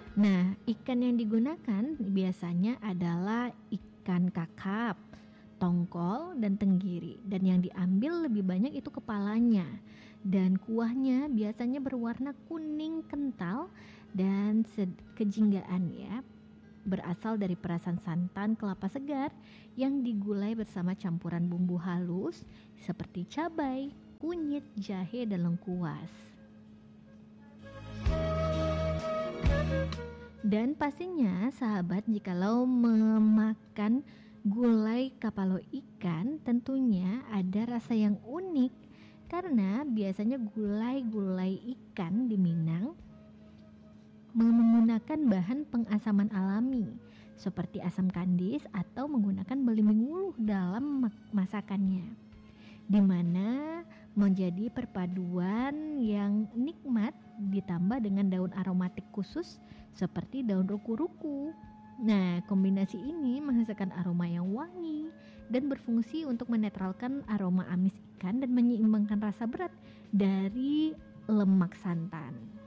Nah, ikan yang digunakan biasanya adalah ikan kakap, tongkol, dan tenggiri. Dan yang diambil lebih banyak itu kepalanya. Dan kuahnya biasanya berwarna kuning kental dan kejinggaan ya. Berasal dari perasan santan kelapa segar yang digulai bersama campuran bumbu halus seperti cabai, kunyit, jahe, dan lengkuas. Dan pastinya sahabat, jikalau memakan gulai kapalo ikan tentunya ada rasa yang unik karena biasanya gulai-gulai ikan di Minang menggunakan bahan pengasaman alami seperti asam kandis atau menggunakan belimbing wuluh dalam masakannya, di mana menjadi perpaduan yang nikmat ditambah dengan daun aromatik khusus seperti daun ruku-ruku. Nah, kombinasi ini menghasilkan aroma yang wangi dan berfungsi untuk menetralkan aroma amis ikan dan menyeimbangkan rasa berat dari lemak santan.